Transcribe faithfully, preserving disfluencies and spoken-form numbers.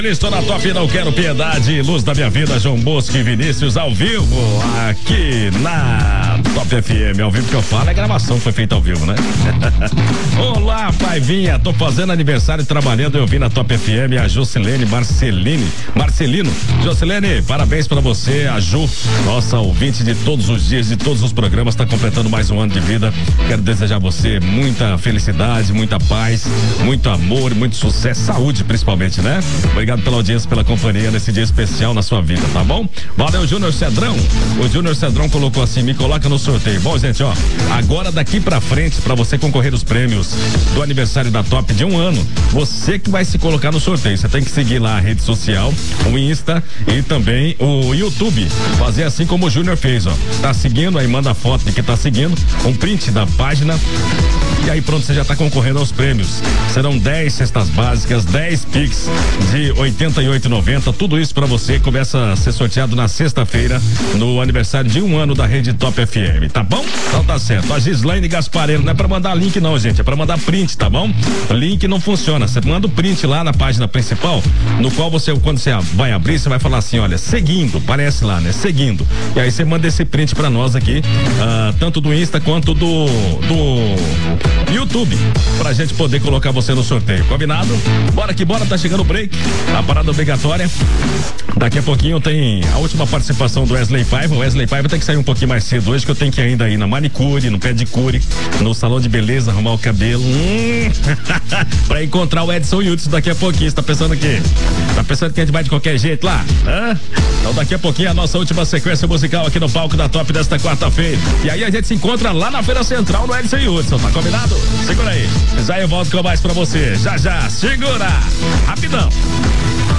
Estou na Top, não quero piedade, luz da minha vida, João Bosco e Vinícius ao vivo, aqui na Top F M, ao vivo que eu falo, é gravação, foi feita ao vivo, né? Olá, Paivinha, tô fazendo aniversário trabalhando, eu vi na Top F M a Jocelene Marceline, Marcelino, Jocelene, parabéns pra você, a Ju, nossa ouvinte de todos os dias, de todos os programas, tá completando mais um ano de vida, quero desejar a você muita felicidade, muita paz, muito amor, muito sucesso, saúde principalmente, né? Obrigado pela audiência, pela companhia nesse dia especial na sua vida, tá bom? Valeu, Júnior Cedrão. O Júnior Cedrão colocou assim, me coloca no sorteio. Bom, gente, ó, agora daqui pra frente, pra você concorrer os prêmios do aniversário da Top de um ano, você que vai se colocar no sorteio. Você tem que seguir lá a rede social, o Insta e também o YouTube. Fazer assim como o Júnior fez, ó. Tá seguindo, aí manda a foto de que tá seguindo, um print da página. E aí pronto, você já tá concorrendo aos prêmios. Serão dez cestas básicas, dez Pix de oitenta e oito e noventa, tudo isso pra você. Começa a ser sorteado na sexta-feira, no aniversário de um ano da rede Top F M, tá bom? Então tá certo. A Gislaine Gaspareiro, não é pra mandar link não, gente, é pra mandar print, tá bom? Link não funciona, você manda o print lá na página principal, no qual você, quando você vai abrir, você vai falar assim, olha, seguindo, parece lá, né? Seguindo. E aí você manda esse print pra nós aqui, uh, tanto do Insta quanto do do YouTube, pra gente poder colocar você no sorteio, combinado? Bora que bora, tá chegando o break, a parada obrigatória. Daqui a pouquinho tem a última participação do Wesley Paiva. O Wesley Paiva tem que sair um pouquinho mais cedo hoje, que eu tenho que ainda ir na manicure, no pedicure, no salão de beleza, arrumar o cabelo. Hum. Pra encontrar o Edson Yudson daqui a pouquinho. Você tá pensando o quê? Tá pensando que a gente vai de qualquer jeito lá? Hã? Então daqui a pouquinho a nossa última sequência musical aqui no palco da Top desta quarta-feira. E aí a gente se encontra lá na Feira Central no Edson Yudson, tá combinado? Segura aí. Já eu volto com mais pra você. Já já, segura! Rapidão!